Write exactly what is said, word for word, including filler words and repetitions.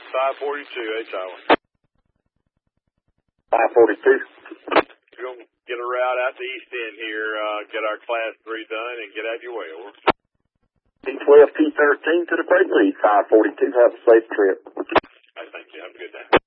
five forty-two, H Island. five forty-two. We're going to get a route out the east end here, uh, get our class three done, and get out of your way, over. P twelve, P thirteen to the Prelude, five forty-two. Have a safe trip. I thank you. Have a good day.